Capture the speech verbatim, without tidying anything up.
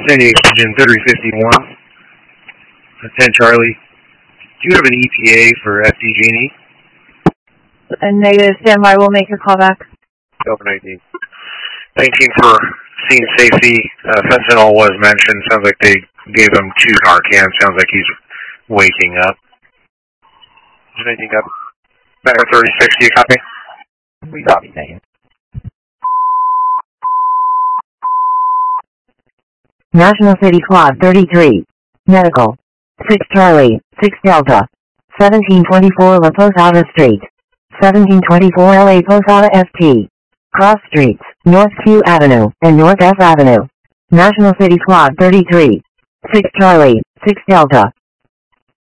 San Diego Engine thirty fifty-one, ten Charlie. Do you have an E T A for F D Genie? A negative, standby, we'll make your call back. Delta nineteen. nineteen for scene safety. Uh, fentanyl was mentioned. Sounds like they gave him two Narcan. Sounds like he's waking up. nineteen copy. Matter thirty-six, do you copy? We copy, negative. National City Quad thirty-three. Medical. six Charlie, six Delta. seventeen twenty-four La Posada Street. seventeen twenty-four L A Posada S T. Cross Streets, North Q Avenue, and North F Avenue. National City Quad thirty-three. six Charlie, six Delta.